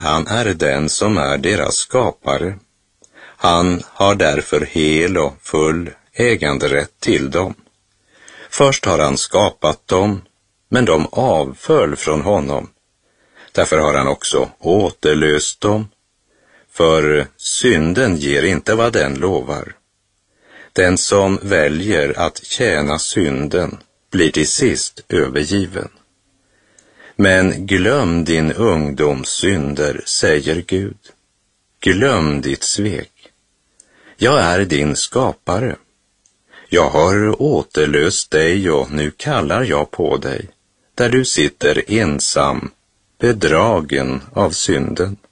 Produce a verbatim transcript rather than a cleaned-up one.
Han är den som är deras skapare. Han har därför hel och full äganderätt till dem. Först har han skapat dem, men de avföll från honom. Därför har han också återlöst dem, för synden ger inte vad den lovar. Den som väljer att tjäna synden blir till sist övergiven. Men glöm din ungdoms synder, säger Gud. Glöm ditt svek. Jag är din skapare. Jag har återlöst dig och nu kallar jag på dig, där du sitter ensam, bedragen av synden.